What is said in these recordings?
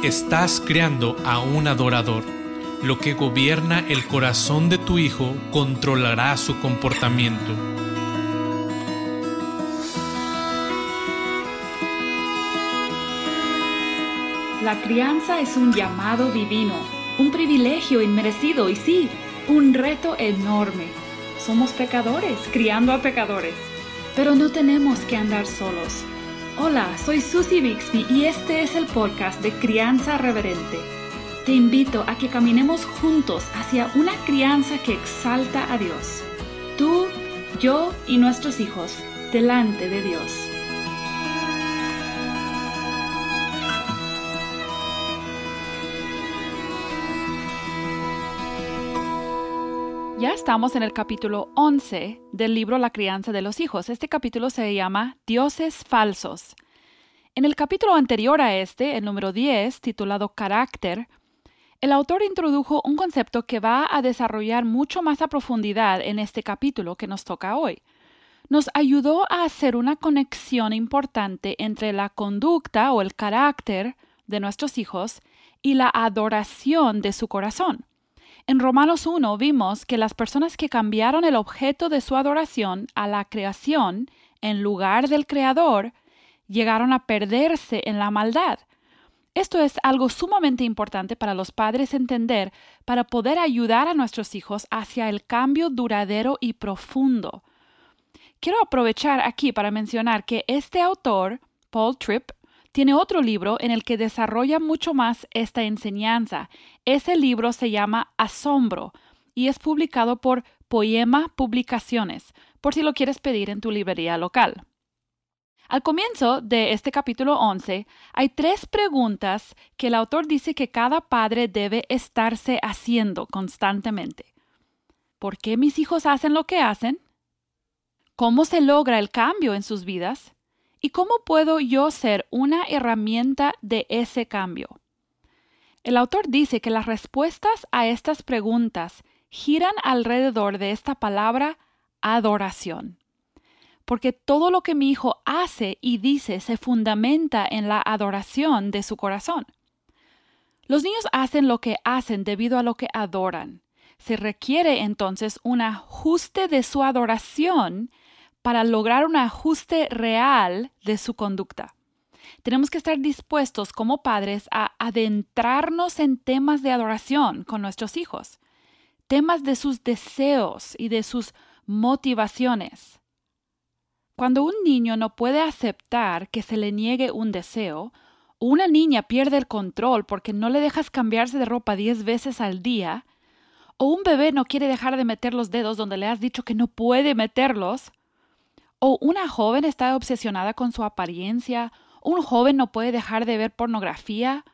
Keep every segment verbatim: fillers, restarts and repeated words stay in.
Estás creando a un adorador. Lo que gobierna el corazón de tu hijo controlará su comportamiento. La crianza es un llamado divino, un privilegio inmerecido y sí, un reto enorme. Somos pecadores, criando a pecadores, pero no tenemos que andar solos. Hola, soy Susie Bixby y este es el podcast de Crianza Reverente. Te invito a que caminemos juntos hacia una crianza que exalta a Dios. Tú, yo y nuestros hijos, delante de Dios. Ya estamos en el capítulo once del libro La crianza de los hijos. Este capítulo se llama Dioses falsos. En el capítulo anterior a este, el número diez, titulado Carácter, el autor introdujo un concepto que va a desarrollar mucho más a profundidad en este capítulo que nos toca hoy. Nos ayudó a hacer una conexión importante entre la conducta o el carácter de nuestros hijos y la adoración de su corazón. En Romanos uno vimos que las personas que cambiaron el objeto de su adoración a la creación en lugar del Creador llegaron a perderse en la maldad. Esto es algo sumamente importante para los padres entender para poder ayudar a nuestros hijos hacia el cambio duradero y profundo. Quiero aprovechar aquí para mencionar que este autor, Paul Tripp, tiene otro libro en el que desarrolla mucho más esta enseñanza. Ese libro se llama Asombro y es publicado por Poema Publicaciones, por si lo quieres pedir en tu librería local. Al comienzo de este capítulo once, hay tres preguntas que el autor dice que cada padre debe estarse haciendo constantemente. ¿Por qué mis hijos hacen lo que hacen? ¿Cómo se logra el cambio en sus vidas? ¿Y cómo puedo yo ser una herramienta de ese cambio? El autor dice que las respuestas a estas preguntas giran alrededor de esta palabra adoración. Porque todo lo que mi hijo hace y dice se fundamenta en la adoración de su corazón. Los niños hacen lo que hacen debido a lo que adoran. Se requiere entonces un ajuste de su adoración para lograr un ajuste real de su conducta. Tenemos que estar dispuestos como padres a adentrarnos en temas de adoración con nuestros hijos, temas de sus deseos y de sus motivaciones. Cuando un niño no puede aceptar que se le niegue un deseo, o una niña pierde el control porque no le dejas cambiarse de ropa diez veces al día, o un bebé no quiere dejar de meter los dedos donde le has dicho que no puede meterlos, o una joven está obsesionada con su apariencia, un joven no puede dejar de ver pornografía.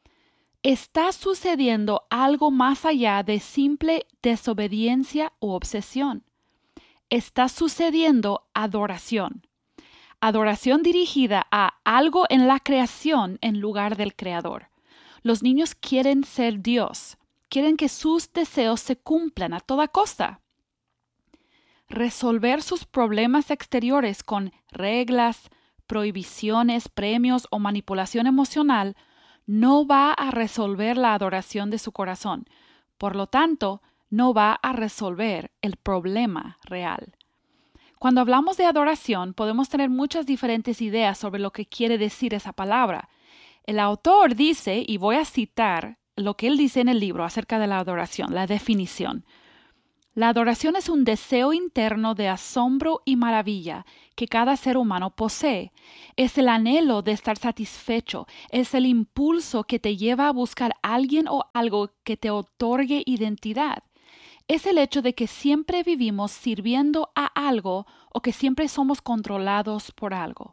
Está sucediendo algo más allá de simple desobediencia u obsesión. Está sucediendo adoración. Adoración dirigida a algo en la creación en lugar del Creador. Los niños quieren ser Dios, quieren que sus deseos se cumplan a toda costa. Resolver sus problemas exteriores con reglas, prohibiciones, premios o manipulación emocional no va a resolver la adoración de su corazón. Por lo tanto, no va a resolver el problema real. Cuando hablamos de adoración, podemos tener muchas diferentes ideas sobre lo que quiere decir esa palabra. El autor dice, y voy a citar lo que él dice en el libro acerca de la adoración, la definición. La adoración es un deseo interno de asombro y maravilla que cada ser humano posee. Es el anhelo de estar satisfecho, es el impulso que te lleva a buscar a alguien o algo que te otorgue identidad. Es el hecho de que siempre vivimos sirviendo a algo o que siempre somos controlados por algo.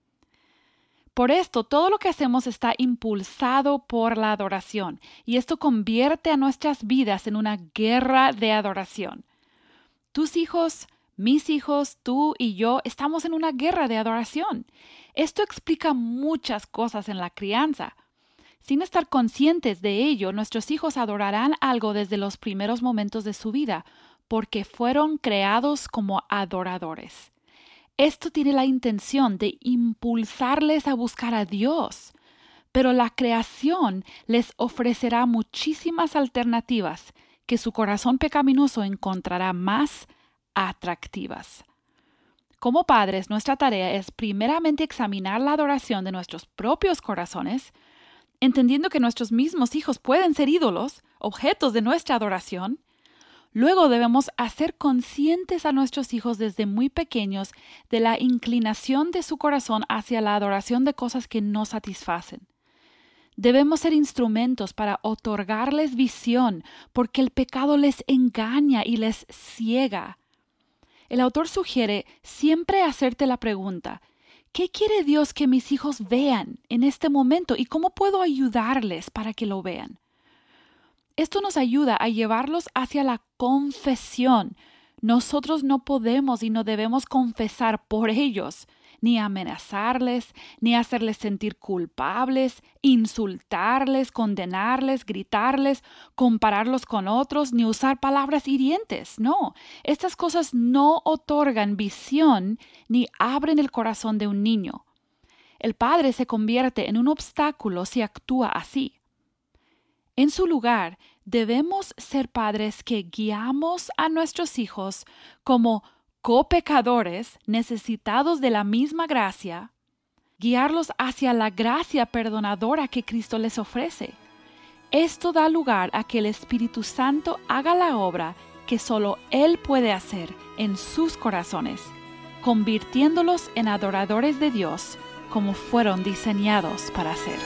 Por esto, todo lo que hacemos está impulsado por la adoración, y esto convierte a nuestras vidas en una guerra de adoración. Tus hijos, mis hijos, tú y yo estamos en una guerra de adoración. Esto explica muchas cosas en la crianza. Sin estar conscientes de ello, nuestros hijos adorarán algo desde los primeros momentos de su vida, porque fueron creados como adoradores. Esto tiene la intención de impulsarles a buscar a Dios. pero la creación les ofrecerá muchísimas alternativas que su corazón pecaminoso encontrará más atractivas. Como padres, nuestra tarea es primeramente examinar la adoración de nuestros propios corazones, entendiendo que nuestros mismos hijos pueden ser ídolos, objetos de nuestra adoración. Luego debemos hacer conscientes a nuestros hijos desde muy pequeños de la inclinación de su corazón hacia la adoración de cosas que no satisfacen. Debemos ser instrumentos para otorgarles visión, porque el pecado les engaña y les ciega. El autor sugiere siempre hacerte la pregunta: ¿qué quiere Dios que mis hijos vean en este momento y cómo puedo ayudarles para que lo vean? Esto nos ayuda a llevarlos hacia la confesión. Nosotros no podemos y no debemos confesar por ellos, ni amenazarles, ni hacerles sentir culpables, insultarles, condenarles, gritarles, compararlos con otros, ni usar palabras hirientes. No, estas cosas no otorgan visión ni abren el corazón de un niño. El padre se convierte en un obstáculo si actúa así. En su lugar, debemos ser padres que guiamos a nuestros hijos como copecadores necesitados de la misma gracia, guiarlos hacia la gracia perdonadora que Cristo les ofrece. Esto da lugar a que el Espíritu Santo haga la obra que solo Él puede hacer en sus corazones, convirtiéndolos en adoradores de Dios como fueron diseñados para ser.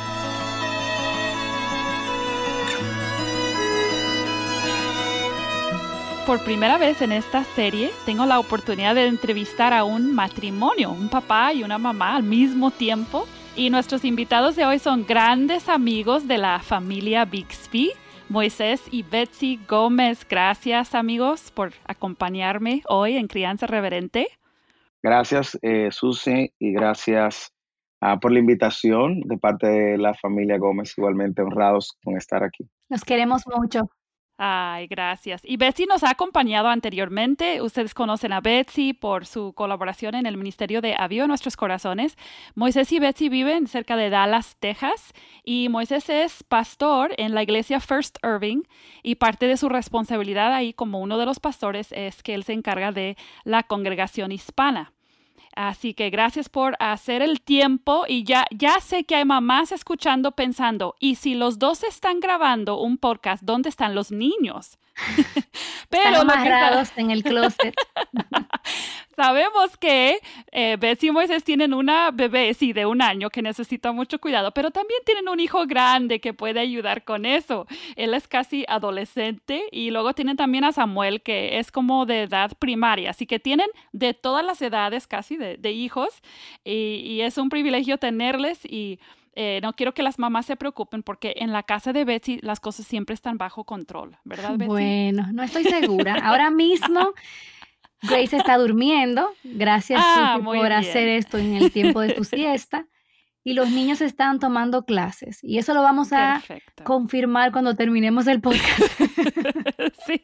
Por primera vez en esta serie tengo la oportunidad de entrevistar a un matrimonio, un papá y una mamá al mismo tiempo. Y nuestros invitados de hoy son grandes amigos de la familia Bixby, Moisés y Betsy Gómez. Gracias, amigos, por acompañarme hoy en Crianza Reverente. Gracias, eh, Susi, y gracias uh, por la invitación de parte de la familia Gómez. Igualmente honrados con estar aquí. Nos queremos mucho. Ay, gracias. Y Betsy nos ha acompañado anteriormente. Ustedes conocen a Betsy por su colaboración en el Ministerio de Aviva Nuestros Corazones. Moisés y Betsy viven cerca de Dallas, Texas, y Moisés es pastor en la iglesia First Irving, y parte de su responsabilidad ahí como uno de los pastores es que él se encarga de la congregación hispana. Así que gracias por hacer el tiempo, y ya, ya sé que hay mamás escuchando pensando, ¿y si los dos están grabando un podcast, dónde están los niños? Pero están amarrados está... en el closet. Sabemos que eh, Betsy y Moisés tienen una bebé, sí, de un año que necesita mucho cuidado, pero también tienen un hijo grande que puede ayudar con eso. Él es casi adolescente, y luego tienen también a Samuel, que es como de edad primaria. Así que tienen de todas las edades casi de, de hijos, y, y es un privilegio tenerles. Y Eh, no quiero que las mamás se preocupen, porque en la casa de Betsy las cosas siempre están bajo control, ¿verdad, Betsy? Bueno, no estoy segura. Ahora mismo Grace está durmiendo. Gracias, ah, Susi, por bien. hacer esto en el tiempo de tu siesta. Y los niños están tomando clases. Y eso lo vamos a Perfecto. confirmar cuando terminemos el podcast. Sí.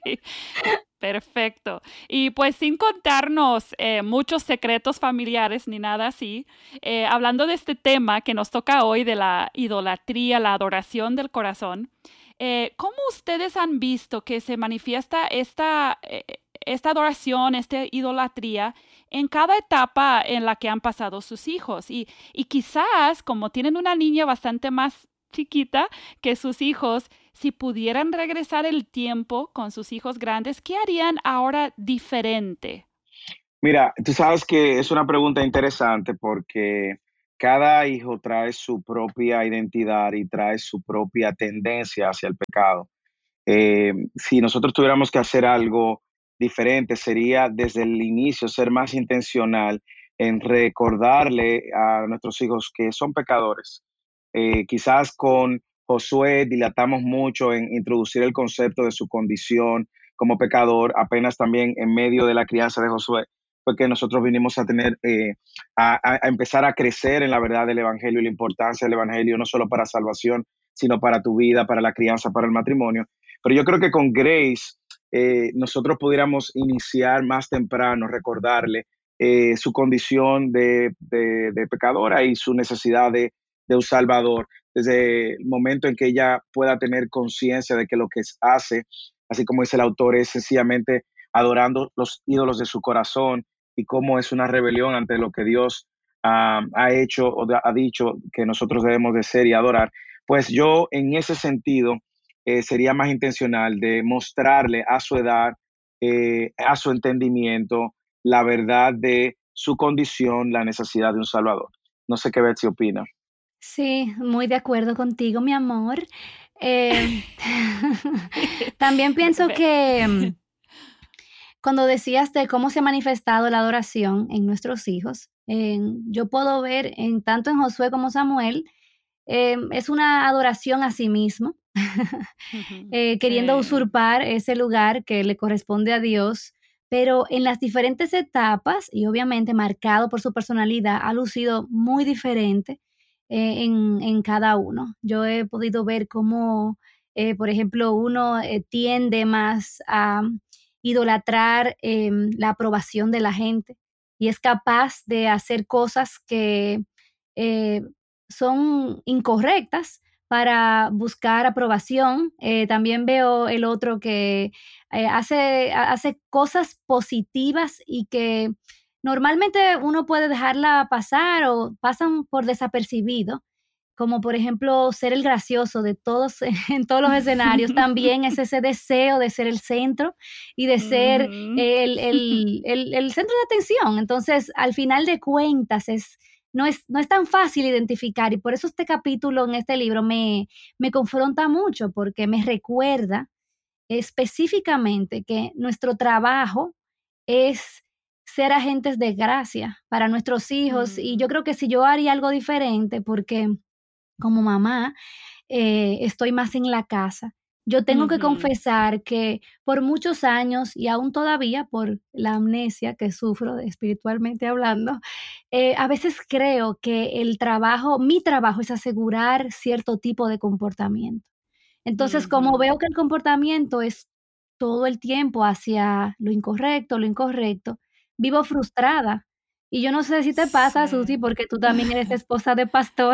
Perfecto. Y pues sin contarnos eh, muchos secretos familiares ni nada así, eh, hablando de este tema que nos toca hoy de la idolatría, la adoración del corazón, eh, ¿cómo ustedes han visto que se manifiesta esta, eh, esta adoración, esta idolatría en cada etapa en la que han pasado sus hijos? Y, y quizás, como tienen una niña bastante más chiquita que sus hijos, si pudieran regresar el tiempo con sus hijos grandes, ¿qué harían ahora diferente? Mira, tú sabes que es una pregunta interesante, porque cada hijo trae su propia identidad y trae su propia tendencia hacia el pecado. Eh, si nosotros tuviéramos que hacer algo diferente, sería desde el inicio ser más intencional en recordarle a nuestros hijos que son pecadores. Eh, quizás con Josué dilatamos mucho en introducir el concepto de su condición como pecador, apenas también en medio de la crianza de Josué, porque nosotros vinimos a tener, eh, a, a empezar a crecer en la verdad del Evangelio y la importancia del Evangelio, no solo para salvación, sino para tu vida, para la crianza, para el matrimonio. Pero yo creo que con Grace eh, nosotros pudiéramos iniciar más temprano, recordarle eh, su condición de, de, de pecadora y su necesidad de de un Salvador, desde el momento en que ella pueda tener conciencia de que lo que hace, así como dice el autor, es sencillamente adorando los ídolos de su corazón y cómo es una rebelión ante lo que Dios um, ha hecho o de, ha dicho que nosotros debemos de ser y adorar. Pues yo en ese sentido eh, sería más intencional de mostrarle a su edad, eh, a su entendimiento, la verdad de su condición, la necesidad de un Salvador. No sé qué Betsy opina. Sí, muy de acuerdo contigo, mi amor. Eh, también pienso que mm, cuando decías de cómo se ha manifestado la adoración en nuestros hijos, eh, yo puedo ver en tanto en Josué como Samuel, eh, es una adoración a sí mismo, Ujú. eh, queriendo Sí. usurpar ese lugar que le corresponde a Dios, pero en las diferentes etapas y obviamente marcado por su personalidad, ha lucido muy diferente eh, en, en cada uno. Yo he podido ver cómo, eh, por ejemplo, uno eh, tiende más a idolatrar em, la aprobación de la gente y es capaz de hacer cosas que eh, son incorrectas para buscar aprobación. Eh, también veo el otro que eh, hace, ha- hace cosas positivas y que normalmente uno puede dejarla pasar o pasan por desapercibido, como por ejemplo ser el gracioso de todos en todos los escenarios. También es ese deseo de ser el centro y de ser Ujú. el, el, el, el centro de atención. Entonces, al final de cuentas, es no es, no es tan fácil identificar y por eso este capítulo en este libro me, me confronta mucho porque me recuerda específicamente que nuestro trabajo es ser agentes de gracia para nuestros hijos y yo Mm, creo que si yo haría algo diferente porque como mamá eh, estoy más en la casa. Yo tengo que ujú. confesar que por muchos años y aún todavía por la amnesia que sufro espiritualmente hablando, eh, a veces creo que el trabajo, mi trabajo es asegurar cierto tipo de comportamiento. Entonces, como Ujú. veo que el comportamiento es todo el tiempo hacia lo incorrecto, lo incorrecto, vivo frustrada. Y yo no sé si te pasa, Susi, Sí. porque tú también eres esposa de pastor.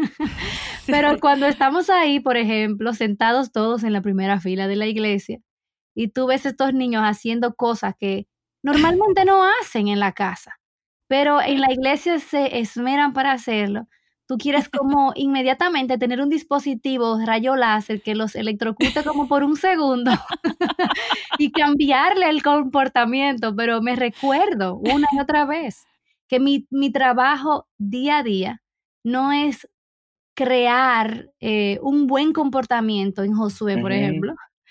Pero Sí. cuando estamos ahí, por ejemplo, sentados todos en la primera fila de la iglesia, y tú ves estos niños haciendo cosas que normalmente no hacen en la casa, pero en la iglesia se esmeran para hacerlo. Tú quieres como inmediatamente tener un dispositivo rayo láser que los electrocute como por un segundo y cambiarle el comportamiento, pero me recuerdo una y otra vez que mi mi trabajo día a día no es crear, eh, un buen comportamiento en Josué, por Ujú. ejemplo,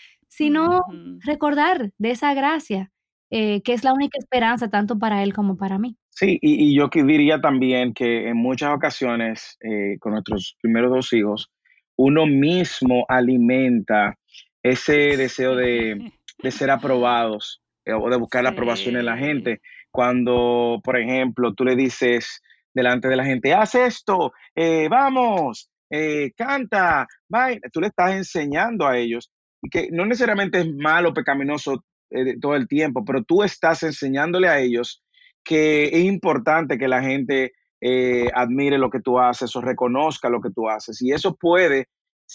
sino Ujú. recordar de esa gracia, eh, que es la única esperanza tanto para él como para mí. Sí, y, y yo que diría también que en muchas ocasiones eh, con nuestros primeros dos hijos, uno mismo alimenta ese deseo de, Sí. de ser aprobados eh, o de buscar la aprobación en la Sí. gente. Cuando, por ejemplo, tú le dices delante de la gente, haz esto, eh, vamos, eh, canta, vai", tú le estás enseñando a ellos y que no necesariamente es malo, pecaminoso eh, todo el tiempo, pero tú estás enseñándole a ellos que es importante que la gente eh, admire lo que tú haces o reconozca lo que tú haces. Y eso puede,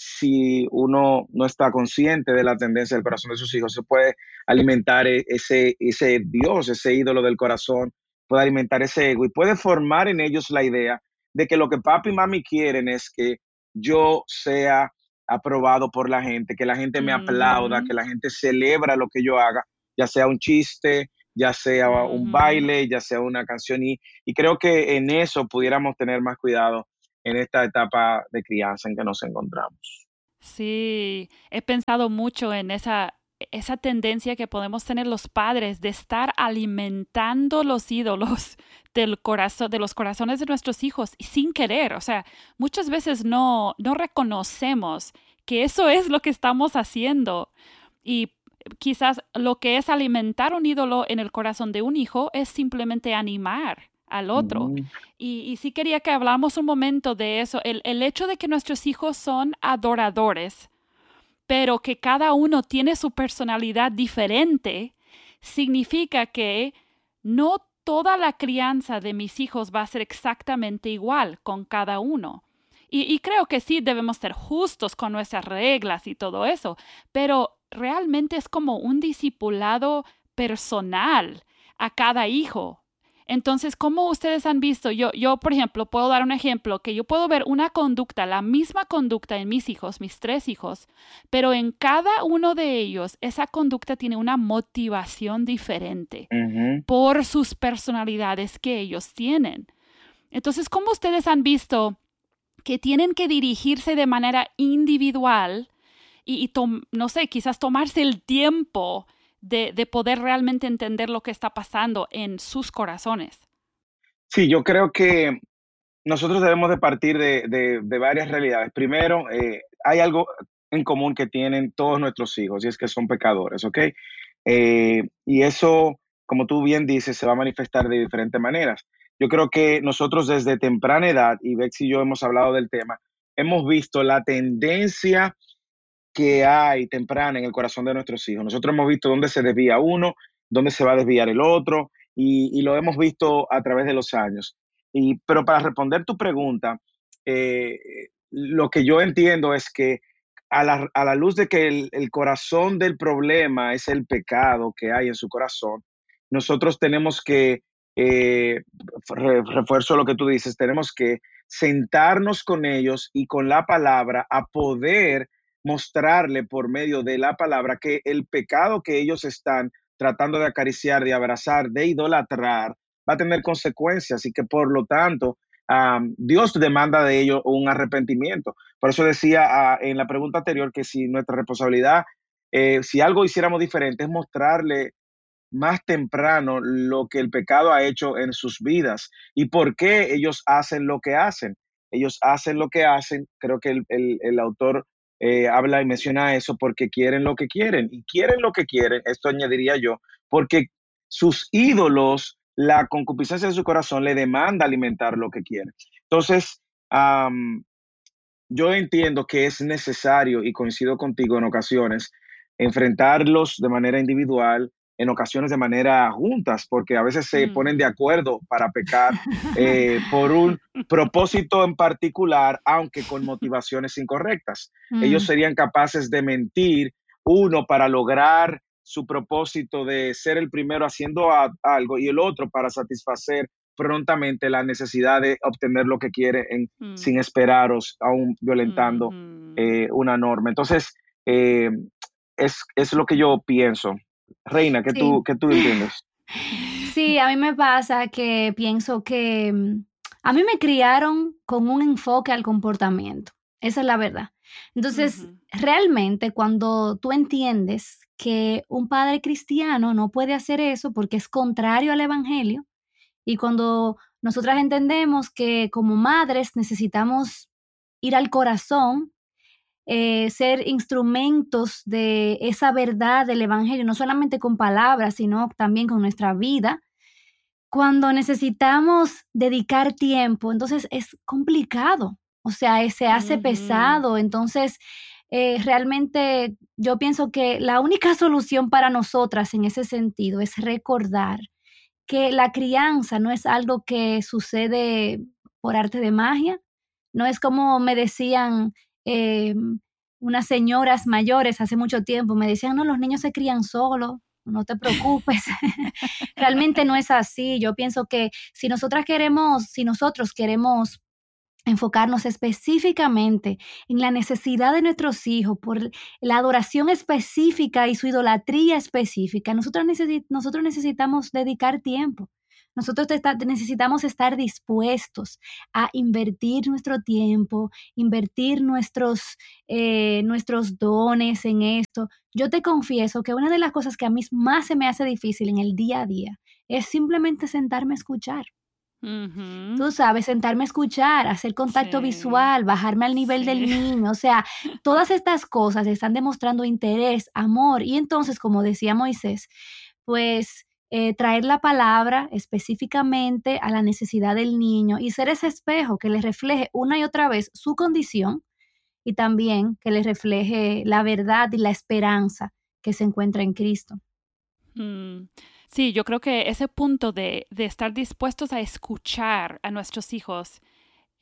si uno no está consciente de la tendencia del corazón de sus hijos, se puede alimentar e- ese, ese Dios, ese ídolo del corazón, puede alimentar ese ego y puede formar en ellos la idea de que lo que papi y mami quieren es que yo sea aprobado por la gente, que la gente me aplauda, Ujú. que la gente celebra lo que yo haga, ya sea un chiste, ya sea un Ujú. baile, ya sea una canción, y, y creo que en eso pudiéramos tener más cuidado en esta etapa de crianza en que nos encontramos. Sí, he pensado mucho en esa, esa tendencia que podemos tener los padres de estar alimentando los ídolos del corazón, de los corazones de nuestros hijos y sin querer. O sea, muchas veces no, no reconocemos que eso es lo que estamos haciendo. Y quizás lo que es alimentar un ídolo en el corazón de un hijo es simplemente animar al otro. Ujú, Y, y sí quería que habláramos un momento de eso, el, el hecho de que nuestros hijos son adoradores, pero que cada uno tiene su personalidad diferente, significa que no toda la crianza de mis hijos va a ser exactamente igual con cada uno. Y, y creo que sí debemos ser justos con nuestras reglas y todo eso, pero realmente es como un discipulado personal a cada hijo. Entonces, ¿cómo ustedes han visto? Yo, yo, por ejemplo, puedo dar un ejemplo, que yo puedo ver una conducta, la misma conducta en mis hijos, mis tres hijos, pero en cada uno de ellos esa conducta tiene una motivación diferente Ujú. por sus personalidades que ellos tienen. Entonces, ¿cómo ustedes han visto que tienen que dirigirse de manera individual y, y tom- no sé, quizás tomarse el tiempo de, de poder realmente entender lo que está pasando en sus corazones? Sí, yo creo que nosotros debemos de partir de, de- de varias realidades. Primero, eh, hay algo en común que tienen todos nuestros hijos y es que son pecadores, ¿ok? Eh, y eso, como tú bien dices, se va a manifestar de diferentes maneras. Yo creo que nosotros desde temprana edad, y Bex y yo hemos hablado del tema, hemos visto la tendencia que hay temprana en el corazón de nuestros hijos. Nosotros hemos visto dónde se desvía uno, dónde se va a desviar el otro, y, y lo hemos visto a través de los años. Y, pero para responder tu pregunta, eh, lo que yo entiendo es que a la, a la luz de que el, el corazón del problema es el pecado que hay en su corazón, nosotros tenemos que, eh, re- refuerzo lo que tú dices, tenemos que sentarnos con ellos y con la palabra a poder mostrarle por medio de la palabra que el pecado que ellos están tratando de acariciar, de abrazar, de idolatrar, va a tener consecuencias y que por lo tanto um, Dios demanda de ellos un arrepentimiento. Por eso decía uh, en la pregunta anterior que si nuestra responsabilidad, eh, si algo hiciéramos diferente, es mostrarle más temprano lo que el pecado ha hecho en sus vidas y por qué ellos hacen lo que hacen. Ellos hacen lo que hacen, creo que el, el, el autor eh, habla y menciona eso porque quieren lo que quieren y quieren lo que quieren, esto añadiría yo, porque sus ídolos, la concupiscencia de su corazón le demanda alimentar lo que quieren. Entonces, um, yo entiendo que es necesario, y coincido contigo en ocasiones, enfrentarlos de manera individual, en ocasiones de manera juntas, porque a veces se ponen de Ujú. acuerdo para pecar eh, por un propósito en particular, aunque con motivaciones incorrectas. Ellos Mm, serían capaces de mentir, uno para lograr su propósito de ser el primero haciendo a- algo y el otro para satisfacer prontamente la necesidad de obtener lo que quiere en, sin Mm, esperar o s- aún violentando ujú. eh, una norma. Entonces, eh, es, es lo que yo pienso. Reina, ¿qué sí. tú, qué tú entiendes? Sí, a mí me pasa que pienso que, mm, a mí me criaron con un enfoque al comportamiento, esa es la verdad. Entonces, Ujú. realmente, cuando tú entiendes que un padre cristiano no puede hacer eso porque es contrario al evangelio, y cuando nosotras entendemos que como madres necesitamos ir al corazón, eh, ser instrumentos de esa verdad del evangelio, no solamente con palabras, sino también con nuestra vida, cuando necesitamos dedicar tiempo, entonces es complicado, o sea, eh, se hace Ujú. pesado, entonces, eh, realmente yo pienso que la única solución para nosotras en ese sentido es recordar que la crianza no es algo que sucede por arte de magia, no es como me decían, em, unas señoras mayores hace mucho tiempo, me decían: "No, los niños se crían solos, no te preocupes". Realmente no es así. Yo pienso que si nosotras queremos si nosotros queremos enfocarnos específicamente en la necesidad de nuestros hijos, por la adoración específica y su idolatría específica, nosotros, necesi- nosotros necesitamos dedicar tiempo. Nosotros te- necesitamos estar dispuestos a invertir nuestro tiempo, invertir nuestros, eh, nuestros dones en esto. Yo te confieso que una de las cosas que a mí más se me hace difícil en el día a día es simplemente sentarme a escuchar. Ujú. Tú sabes, sentarme a escuchar, hacer contacto Sí, visual, bajarme al nivel del sí. niño, o sea, todas estas cosas están demostrando interés, amor, y entonces, como decía Moisés, pues, eh, traer la palabra específicamente a la necesidad del niño y ser ese espejo que le refleje una y otra vez su condición y también que le refleje la verdad y la esperanza que se encuentra en Cristo. Mm. Sí, yo creo que ese punto de, de estar dispuestos a escuchar a nuestros hijos, eh,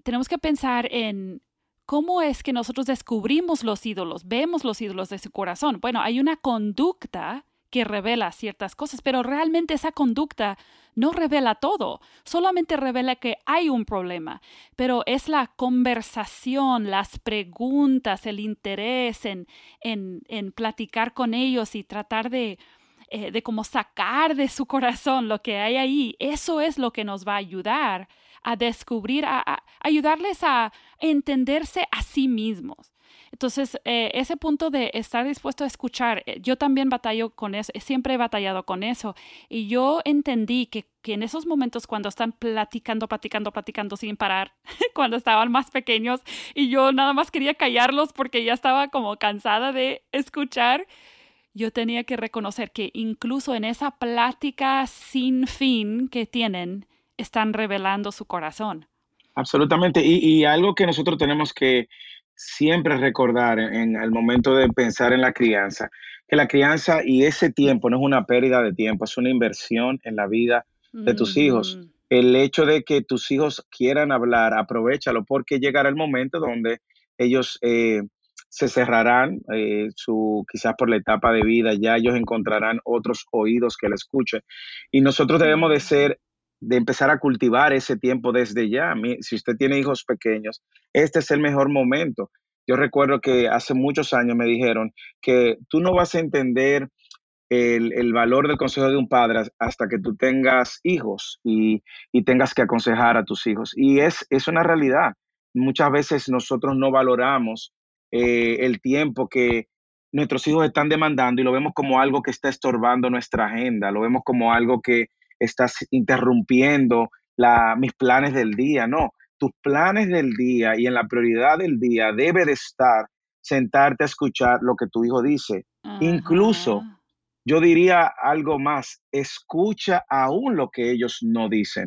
tenemos que pensar en cómo es que nosotros descubrimos los ídolos, vemos los ídolos de su corazón. Bueno, hay una conducta que revela ciertas cosas, pero realmente esa conducta no revela todo, solamente revela que hay un problema, pero es la conversación, las preguntas, el interés en, en, en platicar con ellos y tratar de, eh, de como sacar de su corazón lo que hay ahí. Eso es lo que nos va a ayudar a descubrir, a, a ayudarles a entenderse a sí mismos. Entonces, eh, ese punto de estar dispuesto a escuchar, eh, yo también batallo con eso, siempre he batallado con eso. Y yo entendí que, que en esos momentos cuando están platicando, platicando, platicando sin parar, cuando estaban más pequeños y yo nada más quería callarlos porque ya estaba como cansada de escuchar, yo tenía que reconocer que incluso en esa plática sin fin que tienen, están revelando su corazón. Absolutamente. Y, y algo que nosotros tenemos que siempre recordar en, en el momento de pensar en la crianza, que la crianza y ese tiempo no es una pérdida de tiempo, es una inversión en la vida de tus hijos. Ujú. El hecho de que tus hijos quieran hablar, aprovéchalo porque llegará el momento donde ellos eh, se cerrarán, eh, su, quizás por la etapa de vida, ya ellos encontrarán otros oídos que la escuchen. Y nosotros debemos de Ujú. ser, de empezar a cultivar ese tiempo desde ya. Mi- Si usted tiene hijos pequeños, este es el mejor momento. Yo recuerdo que hace muchos años me dijeron que tú no vas a entender el, el valor del consejo de un padre hasta que tú tengas hijos y, y tengas que aconsejar a tus hijos. Y es, es una realidad. Muchas veces nosotros no valoramos eh, el tiempo que nuestros hijos están demandando y lo vemos como algo que está estorbando nuestra agenda, lo vemos como algo que está interrumpiendo la, mis planes del día. No, tus planes del día y en la prioridad del día debe de estar sentarte a escuchar lo que tu hijo dice. Incluso Ajá. yo diría algo más, escucha aún lo que ellos no dicen.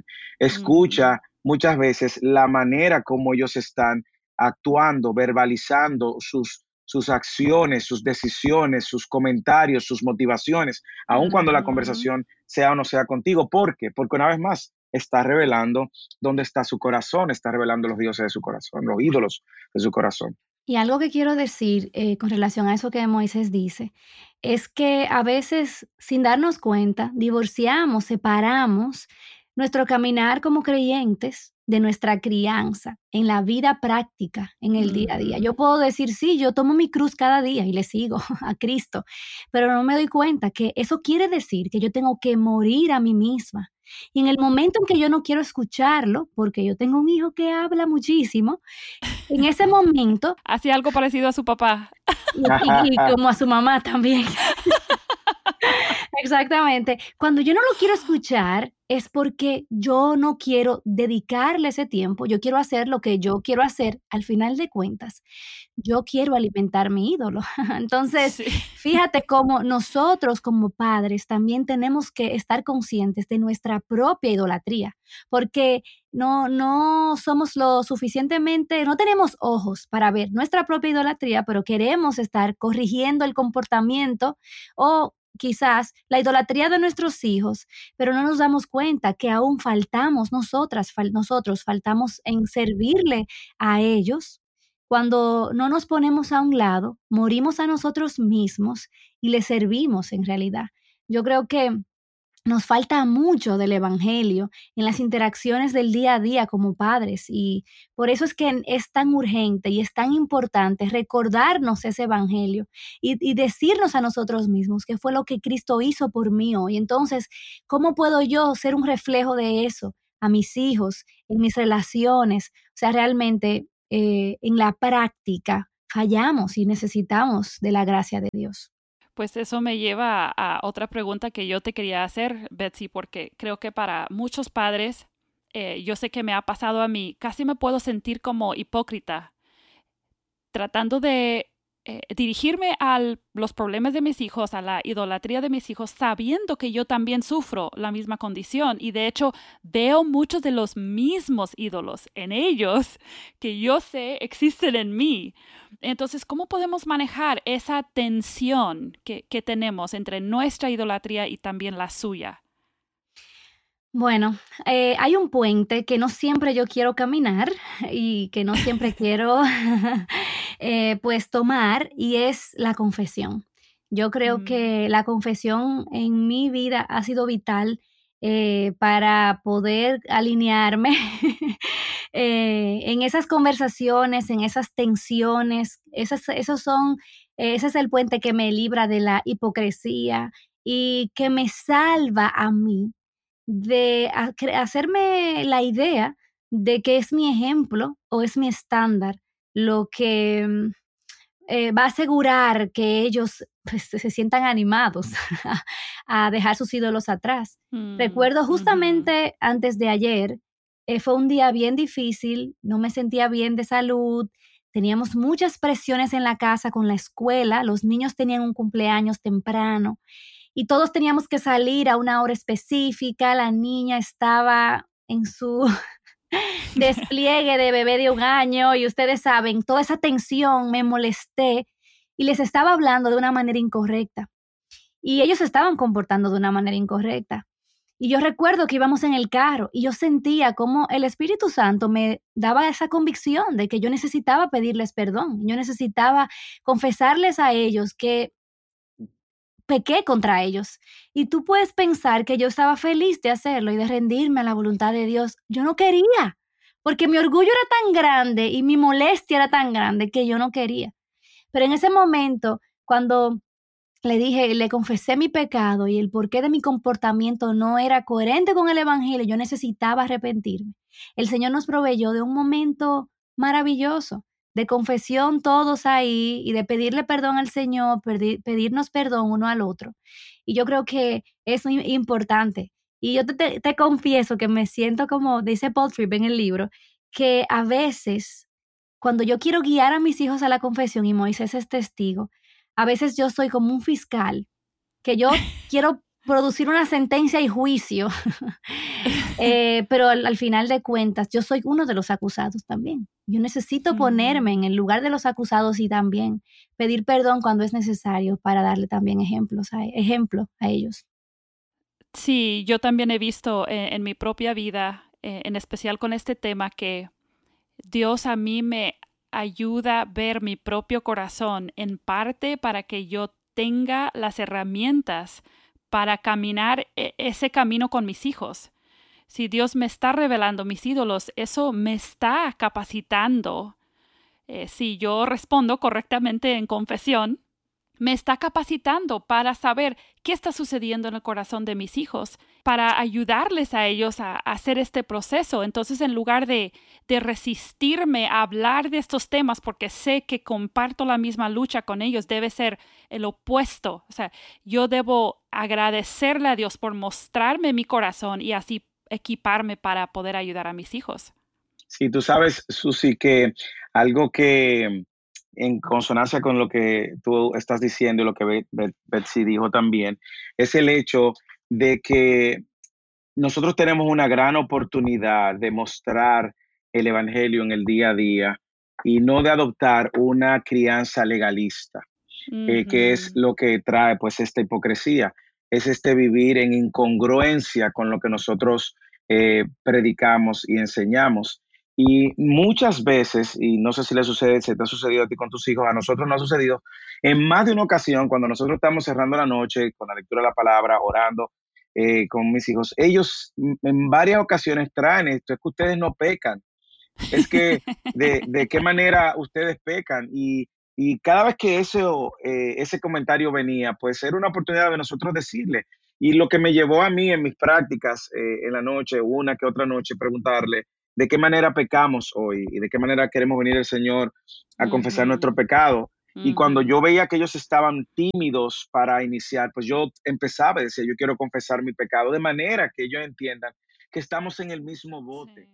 Ujú. Escucha muchas veces la manera como ellos están actuando, verbalizando sus, sus acciones, sus decisiones, sus comentarios, sus motivaciones, aun cuando la Ujú. conversación sea o no sea contigo. ¿Por qué? Porque una vez más está revelando dónde está su corazón, está revelando los dioses de su corazón, los ídolos de su corazón. Y algo que quiero decir, eh, con relación a eso que Moisés dice, es que a veces, sin darnos cuenta, divorciamos, separamos nuestro caminar como creyentes de nuestra crianza en la vida práctica, en el día a día. Ujú. Yo puedo decir, sí, yo tomo mi cruz cada día y le sigo a Cristo, pero no me doy cuenta que eso quiere decir que yo tengo que morir a mí misma. Y en el momento en que yo no quiero escucharlo, porque yo tengo un hijo que habla muchísimo, en ese momento, Hacía algo parecido a su papá. y y y como a su mamá también. Exactamente. Cuando yo no lo quiero escuchar, es porque yo no quiero dedicarle ese tiempo, yo quiero hacer lo que yo quiero hacer. Al final de cuentas, yo quiero alimentar mi ídolo. Entonces, Sí. fíjate cómo nosotros como padres también tenemos que estar conscientes de nuestra propia idolatría, porque no no somos lo suficientemente, no tenemos ojos para ver nuestra propia idolatría, pero queremos estar corrigiendo el comportamiento o quizás la idolatría de nuestros hijos, pero no nos damos cuenta que aún faltamos nosotras, fal- nosotros faltamos en servirle a ellos. Cuando no nos ponemos a un lado, morimos a nosotros mismos y le servimos en realidad. Yo creo que nos falta mucho del evangelio en las interacciones del día a día como padres y por eso es que es tan urgente y es tan importante recordarnos ese evangelio y, y decirnos a nosotros mismos qué fue lo que Cristo hizo por mí hoy. Entonces, ¿cómo puedo yo ser un reflejo de eso a mis hijos, en mis relaciones? O sea, realmente eh, en la práctica fallamos y necesitamos de la gracia de Dios. Pues eso me lleva a, a otra pregunta que yo te quería hacer, Betsy, porque creo que para muchos padres, eh, yo sé que me ha pasado a mí, casi me puedo sentir como hipócrita, tratando de eh, dirigirme a los problemas de mis hijos, a la idolatría de mis hijos, sabiendo que yo también sufro la misma condición y de hecho veo muchos de los mismos ídolos en ellos que yo sé existen en mí. Entonces, ¿cómo podemos manejar esa tensión que, que tenemos entre nuestra idolatría y también la suya? Bueno, eh, hay un puente que no siempre yo quiero caminar y que no siempre quiero eh, pues tomar y es la confesión. Yo creo Mm, que la confesión en mi vida ha sido vital eh, para poder alinearme eh, en esas conversaciones, en esas tensiones. Esas, esos son, eh, ese es el puente que me libra de la hipocresía y que me salva a mí de ha cre hacerme la idea de que es mi ejemplo o es mi estándar lo que, mm, eh, va a asegurar que ellos, pues, se se sientan animados a dejar sus ídolos atrás. mm, Recuerdo ujú. justamente antes de ayer, eh, fue un día bien difícil, no me sentía bien de salud, teníamos muchas presiones en la casa con la escuela, los niños tenían un cumpleaños temprano y todos teníamos que salir a una hora específica. La niña estaba en su despliegue de bebé de un año y ustedes saben, toda esa tensión, me molesté y les estaba hablando de una manera incorrecta y ellos se estaban comportando de una manera incorrecta. Y yo recuerdo que íbamos en el carro y yo sentía como el Espíritu Santo me daba esa convicción de que yo necesitaba pedirles perdón, yo necesitaba confesarles a ellos que pequé contra ellos. Y tú puedes pensar que yo estaba feliz de hacerlo y de rendirme a la voluntad de Dios. Yo no quería, porque mi orgullo era tan grande y mi molestia era tan grande que yo no quería. Pero en ese momento, cuando le dije, le confesé mi pecado y el porqué de mi comportamiento no era coherente con el evangelio, yo necesitaba arrepentirme. El Señor nos proveyó de un momento maravilloso de confesión todos ahí y de pedirle perdón al Señor, perdi- pedirnos perdón uno al otro. Y yo creo que es muy importante. Y yo te, te- te confieso que me siento como dice Paul Tripp en el libro, que a veces cuando yo quiero guiar a mis hijos a la confesión y Moisés es testigo, a veces yo soy como un fiscal, que yo quiero producir una sentencia y juicio, eh, pero al, al final de cuentas yo soy uno de los acusados también. Yo necesito ponerme Mm. en el lugar de los acusados y también pedir perdón cuando es necesario para darle también ejemplos a, ejemplo a ellos. Sí, yo también he visto eh, en mi propia vida, eh, en especial con este tema, que Dios a mí me ayuda a ver mi propio corazón en parte para que yo tenga las herramientas para caminar e- ese camino con mis hijos. Si Dios me está revelando mis ídolos, eso me está capacitando. Eh, si yo respondo correctamente en confesión, me está capacitando para saber qué está sucediendo en el corazón de mis hijos, para ayudarles a ellos a, a hacer este proceso. Entonces, en lugar de, de resistirme a hablar de estos temas porque sé que comparto la misma lucha con ellos, debe ser el opuesto. O sea, yo debo agradecerle a Dios por mostrarme mi corazón y así equiparme para poder ayudar a mis hijos. Sí, tú sabes, Susi, que algo que en consonancia con lo que tú estás diciendo y lo que Bet- Bet- Betsy dijo también, es el hecho de que nosotros tenemos una gran oportunidad de mostrar el Evangelio en el día a día y no de adoptar una crianza legalista, eh, que es Ujú. lo que trae pues esta hipocresía, es este vivir en incongruencia con lo que nosotros eh, predicamos y enseñamos. Y muchas veces, y no sé si le sucede, si te ha sucedido a ti con tus hijos, a nosotros nos ha sucedido en más de una ocasión cuando nosotros estamos cerrando la noche con la lectura de la palabra, orando eh, con mis hijos, ellos mm, en varias ocasiones traen esto, es que ustedes no pecan, es que de, de qué manera ustedes pecan y, y cada vez que eso, eh, ese comentario venía, pues era una oportunidad de nosotros decirle. Y lo que me llevó a mí en mis prácticas eh, en la noche, una que otra noche, preguntarle de qué manera pecamos hoy y de qué manera queremos venir el Señor a confesar nuestro Ujú, pecado. Y cuando ujú. yo veía que ellos estaban tímidos para iniciar, pues yo empezaba a decir, yo quiero confesar mi pecado de manera que ellos entiendan que estamos en el mismo Sí. bote.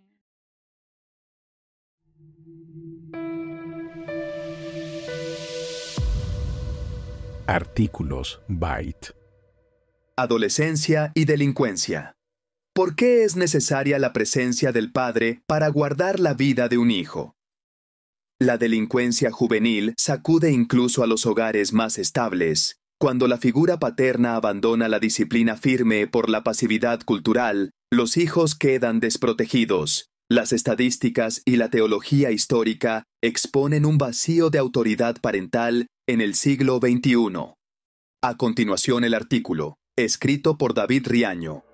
Artículos Byte. Adolescencia y delincuencia. ¿Por qué es necesaria la presencia del padre para guardar la vida de un hijo? La delincuencia juvenil sacude incluso a los hogares más estables. Cuando la figura paterna abandona la disciplina firme por la pasividad cultural, Los hijos quedan desprotegidos. Las estadísticas y la teología histórica exponen un vacío de autoridad parental en el siglo veintiuno. A continuación el artículo, escrito por David Riaño.